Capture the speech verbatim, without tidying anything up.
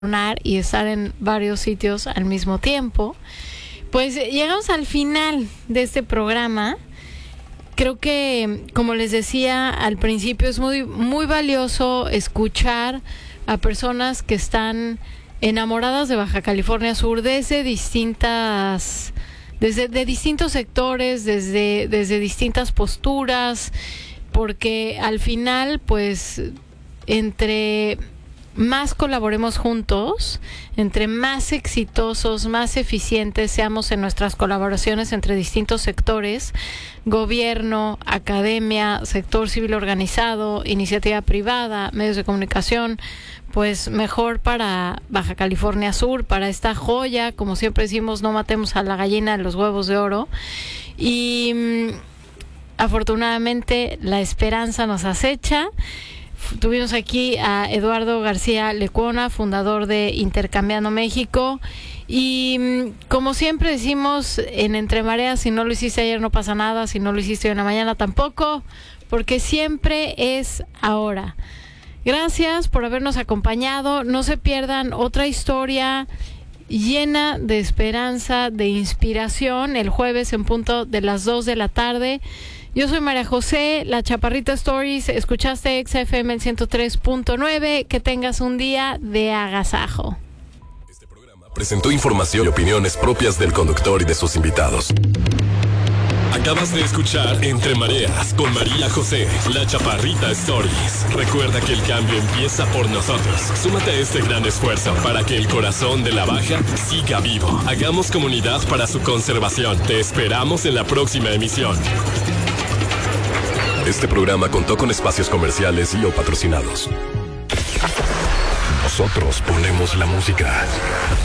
y estar en varios sitios al mismo tiempo. Pues llegamos al final de este programa. Creo que, como les decía al principio, es muy, muy valioso escuchar a personas que están enamoradas de Baja California Sur desde distintas, desde de distintos sectores, desde, desde distintas posturas, porque al final, pues, entre más colaboremos juntos, entre más exitosos, más eficientes seamos en nuestras colaboraciones entre distintos sectores, gobierno, academia, sector civil organizado, iniciativa privada, medios de comunicación, pues mejor para Baja California Sur, para esta joya. Como siempre decimos, no matemos a la gallina de los huevos de oro. Y mmm, afortunadamente la esperanza nos acecha. Tuvimos aquí a Eduardo García Lecuona, fundador de Intercambiando México. Y como siempre decimos en Entre Mareas, si no lo hiciste ayer no pasa nada, si no lo hiciste hoy en la mañana tampoco, porque siempre es ahora. Gracias por habernos acompañado. No se pierdan otra historia llena de esperanza, de inspiración, el jueves en punto de las dos de la tarde. Yo soy María José, la Chaparrita Stories. Escuchaste X F M ciento tres punto nueve. Que tengas un día de agasajo. Este programa presentó información y opiniones propias del conductor y de sus invitados. Acabas de escuchar Entre Mareas con María José, la Chaparrita Stories. Recuerda que el cambio empieza por nosotros. Súmate a este gran esfuerzo para que el corazón de la Baja siga vivo. Hagamos comunidad para su conservación. Te esperamos en la próxima emisión. Este programa contó con espacios comerciales y o patrocinados. Nosotros ponemos la música.